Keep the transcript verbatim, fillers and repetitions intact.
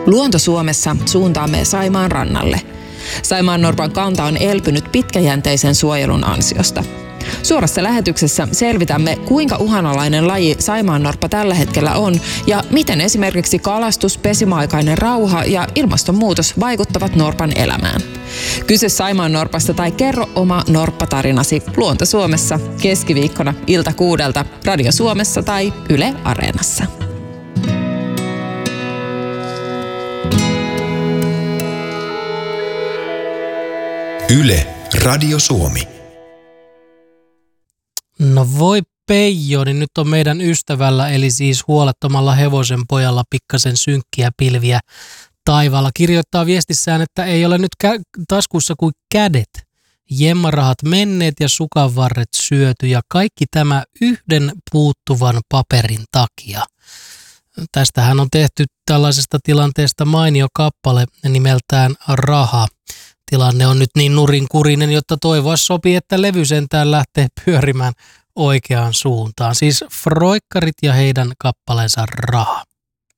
Luonto Suomessa suuntaamme Saimaan rannalle. Saimaannorpan kanta on elpynyt pitkäjänteisen suojelun ansiosta. Suorassa lähetyksessä selvitämme, kuinka uhanalainen laji saimaannorppa tällä hetkellä on ja miten esimerkiksi kalastus, pesimäaikainen rauha ja ilmastonmuutos vaikuttavat norpan elämään. Kysy saimaannorpasta tai kerro oma norppatarinasi Luonto Suomessa keskiviikkona ilta kuudelta Radio Suomessa tai Yle Areenassa. Yle Radio Suomi. No voi Peijo, niin nyt on meidän ystävällä, eli siis huolettomalla hevosen pojalla pikkasen synkkiä pilviä taivaalla. Kirjoittaa viestissään, että ei ole nyt kä- taskussa kuin kädet. Jemmarahat menneet ja sukanvarret syöty ja kaikki tämä yhden puuttuvan paperin takia. Tästähän on tehty tällaisesta tilanteesta mainio kappale nimeltään Raha. Tilanne on nyt niin nurinkurinen, jotta toivoa sopii, että levy sentään lähtee pyörimään oikeaan suuntaan. Siis froikkarit ja heidän kappaleensa Raha.